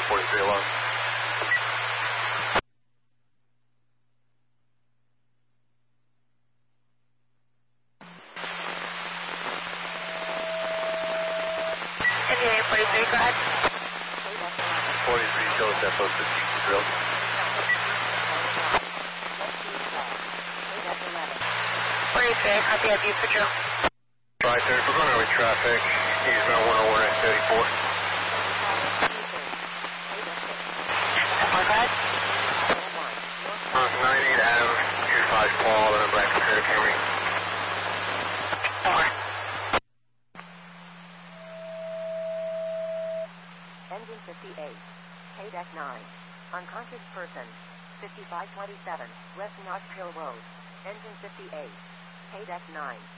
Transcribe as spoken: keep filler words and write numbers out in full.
forty-three alarm. Engineering forty-three, go ahead. forty-three, show us that post fifty drill. forty-three, copy of you for drill. Right there, we're going over traffic. He's now one oh one at thirty-four. Go ahead. Uh, ninety Adam, two five Paul, and a black computer Camry. Four. Engine fifty-eight, K D E C nine, unconscious person, fifty-five twenty-seven, West Knox Hill Road, engine fifty-eight, K D E C nine.